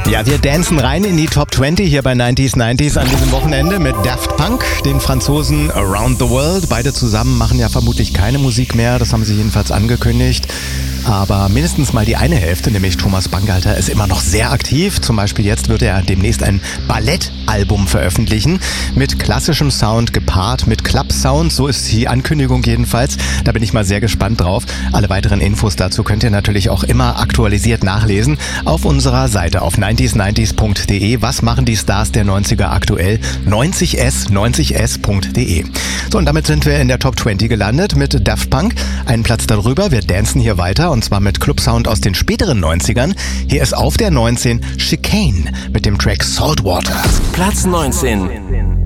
Ja, wir dancen rein in die Top 20 hier bei 90s an diesem Wochenende mit Daft Punk, den Franzosen Around the World. Beide zusammen machen ja vermutlich keine Musik mehr, das haben sie jedenfalls angekündigt. Aber mindestens mal die eine Hälfte, nämlich Thomas Bangalter, ist immer noch sehr aktiv. Zum Beispiel jetzt wird er demnächst ein Ballettalbum veröffentlichen mit klassischem Sound gepaart mit Club-Sound. So ist die Ankündigung jedenfalls. Da bin ich mal sehr gespannt drauf. Alle weiteren Infos dazu könnt ihr natürlich auch immer aktualisiert nachlesen auf unserer Seite auf 90s90s.de. Was machen die Stars der 90er aktuell? 90s.de. So, und damit sind wir in der Top 20 gelandet mit Daft Punk. Einen Platz darüber. Wir dancen hier weiter und zwar mit Club-Sound aus den späteren 90ern. Hier ist auf der 19 Chicane mit dem Track Saltwater. Platz 19.